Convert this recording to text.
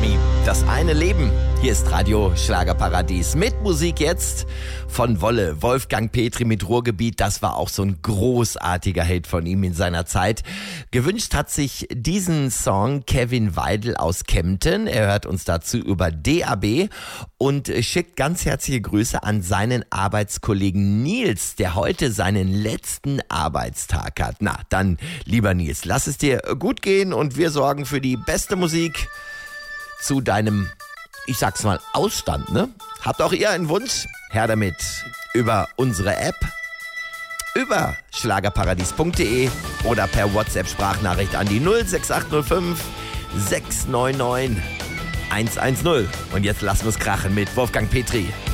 Tommy, das eine Leben. Hier ist Radio Schlagerparadies mit Musik jetzt von Wolle. Wolfgang Petri mit Ruhrgebiet, das war auch so ein großartiger Hit von ihm in seiner Zeit. Gewünscht hat sich diesen Song Kevin Weidel aus Kempten. Er hört uns dazu über DAB und schickt ganz herzliche Grüße an seinen Arbeitskollegen Nils, der heute seinen letzten Arbeitstag hat. Na, dann, lieber Nils, lass es dir gut gehen und wir sorgen für die beste Musik zu deinem, ich sag's mal, Ausstand, ne? Habt auch ihr einen Wunsch? Her damit über unsere App, über schlagerparadies.de oder per WhatsApp-Sprachnachricht an die 06805 699 110. Und jetzt lassen wir es krachen mit Wolfgang Petri.